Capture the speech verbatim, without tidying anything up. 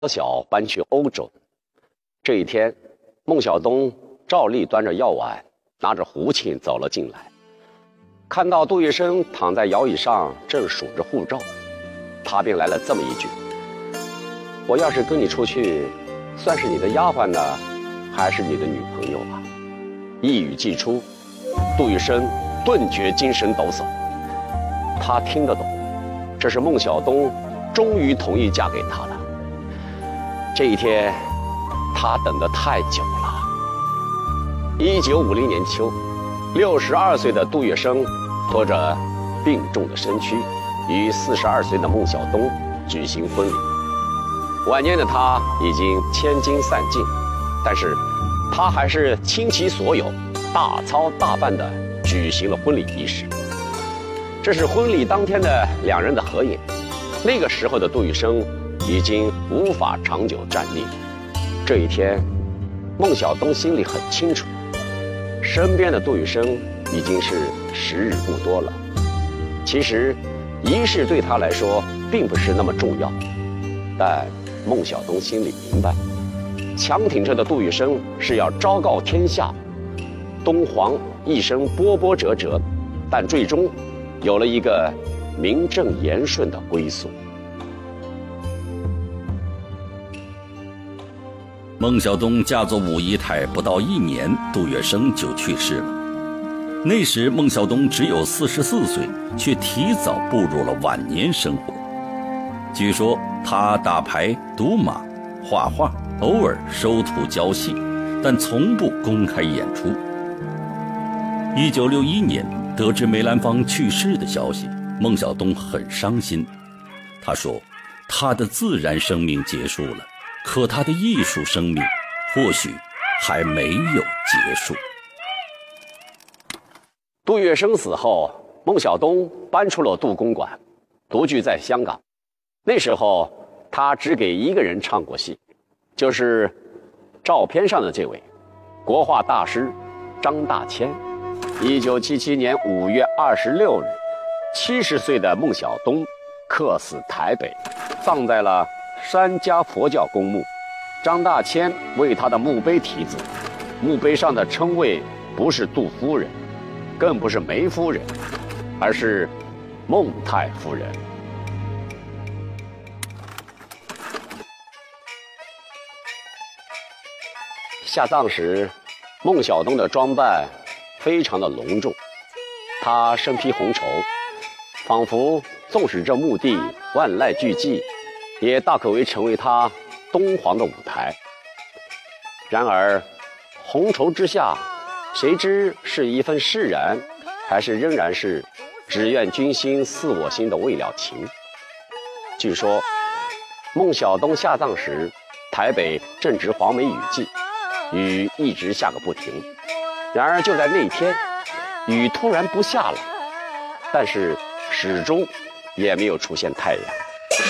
小搬去欧洲。这一天，孟小冬照例端着药碗，拿着胡琴走了进来。看到杜月笙躺在摇椅上正数着护照，他便来了这么一句：“我要是跟你出去，算是你的丫鬟呢，还是你的女朋友啊？”一语既出，杜月笙顿觉精神抖擞。他听得懂，这是孟小冬终于同意嫁给他了。这一天，他等得太久了。一九五零年秋，六十二岁的杜月笙拖着病重的身躯，与四十二岁的孟小冬举行婚礼。晚年的他已经千金散尽，但是他还是倾其所有，大操大办地举行了婚礼仪式。这是婚礼当天的两人的合影。那个时候的杜月笙已经无法长久站立。这一天，孟小冬心里很清楚，身边的杜月笙已经是时日不多了。其实，仪式对他来说并不是那么重要，但孟小冬心里明白，强挺着的杜月笙是要昭告天下，东皇一生波波折折，但最终有了一个名正言顺的归宿。 孟小冬嫁做武姨太不到一年，杜月笙就去世了。那时孟小冬只有四十四岁，却提早步入了晚年生活。据说他打牌、赌马、画画，偶尔收徒教戏，但从不公开演出。一九六一年，得知梅兰芳去世的消息，孟小冬很伤心。他说，他的自然生命结束了，可他的艺术生命或许还没有结束。 杜月笙死后，孟小冬搬出了杜公馆，独居在香港。那时候他只给一个人唱过戏，就是照片上的这位国画大师张大千。一九七七年五月二十六日，七十岁的孟小冬客死台北，葬在了山家佛教公墓。张大千为他的墓碑题字，墓碑上的称谓不是杜夫人，更不是梅夫人，而是孟太夫人。下葬时，孟小冬的装扮非常的隆重，他身披红绸，仿佛纵使这墓地万籁俱寂，也大可为成为他东皇的舞台。然而红绸之下，谁知是一份释然，还是仍然是只愿君心似我心的未了情。据说孟小冬下葬时，台北正值黄梅雨季，雨一直下个不停。然而就在那天，雨突然不下了，但是始终也没有出现太阳。